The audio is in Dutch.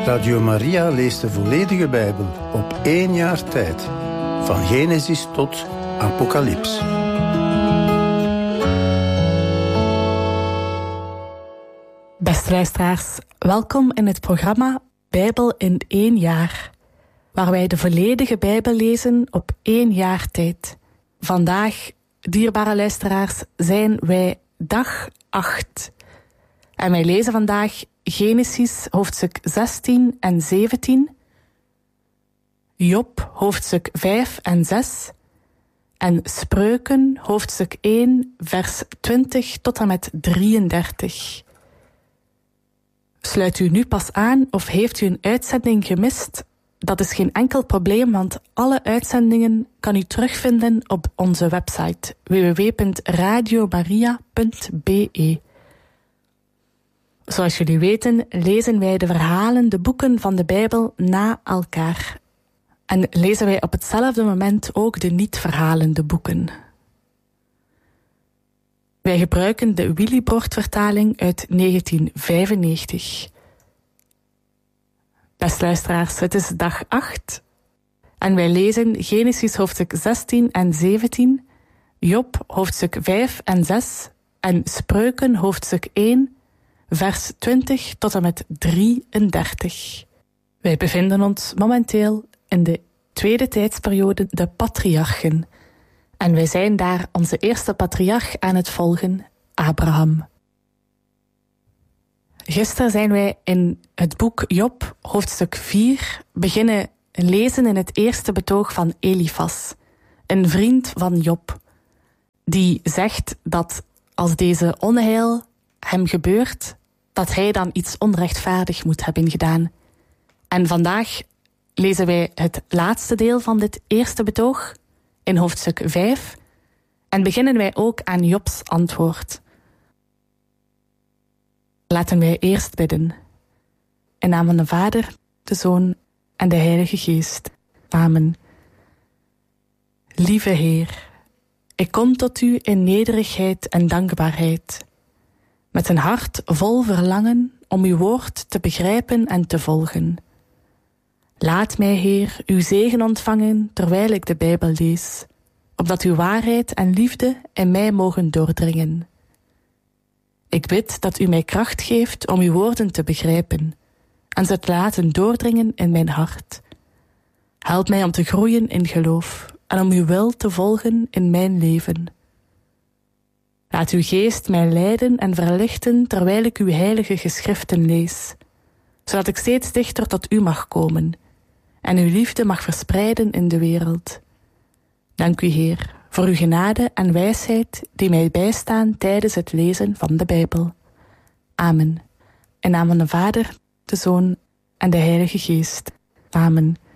Radio Maria leest de volledige Bijbel op 1 jaar tijd. Van Genesis tot Apocalyps. Beste luisteraars, welkom in het programma Bijbel in 1 jaar, waar wij de volledige Bijbel lezen op 1 jaar tijd. Vandaag, dierbare luisteraars, zijn wij dag 8. En wij lezen vandaag Genesis hoofdstuk 16 en 17, Job hoofdstuk 5 en 6 en Spreuken hoofdstuk 1 vers 20 tot en met 33. Sluit u nu pas aan of heeft u een uitzending gemist? Dat is geen enkel probleem, want alle uitzendingen kan u terugvinden op onze website www.radiomaria.be. Zoals jullie weten lezen wij de verhalen, de boeken van de Bijbel na elkaar. En lezen wij op hetzelfde moment ook de niet-verhalende boeken. Wij gebruiken de Willibrord-vertaling uit 1995. Beste luisteraars, het is dag 8 en wij lezen Genesis hoofdstuk 16 en 17, Job hoofdstuk 5 en 6 en Spreuken hoofdstuk 1, vers 20 tot en met 33. Wij bevinden ons momenteel in de tweede tijdsperiode, de patriarchen. En wij zijn daar onze eerste patriarch aan het volgen, Abraham. Gisteren zijn wij in het boek Job, hoofdstuk 4, beginnen lezen in het eerste betoog van Elifas, een vriend van Job, die zegt dat als deze onheil hem gebeurt, dat hij dan iets onrechtvaardig moet hebben gedaan. En vandaag lezen wij het laatste deel van dit eerste betoog, in hoofdstuk 5, en beginnen wij ook aan Jobs antwoord. Laten wij eerst bidden. In naam van de Vader, de Zoon en de Heilige Geest. Amen. Lieve Heer, ik kom tot u in nederigheid en dankbaarheid, met een hart vol verlangen om uw woord te begrijpen en te volgen. Laat mij, Heer, uw zegen ontvangen terwijl ik de Bijbel lees, opdat uw waarheid en liefde in mij mogen doordringen. Ik bid dat u mij kracht geeft om uw woorden te begrijpen en ze te laten doordringen in mijn hart. Help mij om te groeien in geloof en om uw wil te volgen in mijn leven. Laat uw geest mij leiden en verlichten terwijl ik uw heilige geschriften lees, zodat ik steeds dichter tot u mag komen en uw liefde mag verspreiden in de wereld. Dank u, Heer, voor uw genade en wijsheid die mij bijstaan tijdens het lezen van de Bijbel. Amen. In naam van de Vader, de Zoon en de Heilige Geest. Amen.